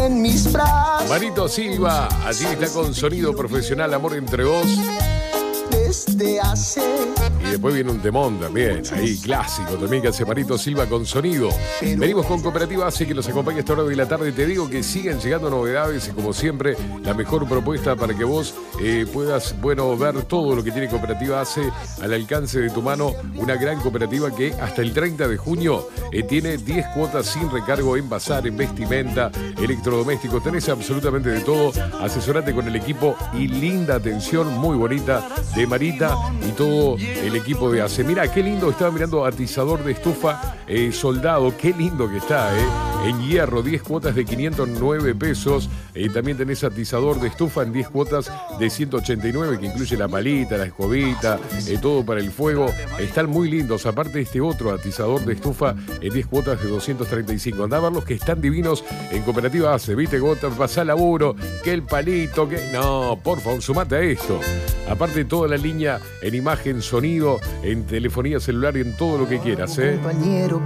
en mis brazos. Marito Silva, allí está con sonido profesional, Amor entre vos. Desde hace. Y después viene un temón también, ahí clásico también que hace Marito Silva con sonido. Venimos con Cooperativa ACE que nos acompaña a esta hora de la tarde. Te digo que siguen llegando novedades y como siempre la mejor propuesta para que vos puedas, ver todo lo que tiene Cooperativa ACE al alcance de tu mano. Una gran cooperativa que hasta el 30 de junio tiene 10 cuotas sin recargo en bazar, en vestimenta, electrodomésticos. Tenés absolutamente de todo. Asesorate con el equipo y linda atención muy bonita de Marita y todo el equipo de ACE. Mira, qué lindo, estaba mirando atizador de estufa soldado, qué lindo que está, en hierro, 10 cuotas de 509 pesos. También tenés atizador de estufa en 10 cuotas de 189, que incluye la palita, la escobita, todo para el fuego. Están muy lindos. Aparte este otro atizador de estufa en 10 cuotas de 235. Andá a ver los que están divinos en Cooperativa ACE. Viste, Gota, pasá laburo, que el palito, que... No, por favor, sumate a esto. Aparte toda la línea en imagen, sonido, en telefonía celular y en todo lo que quieras, Compañero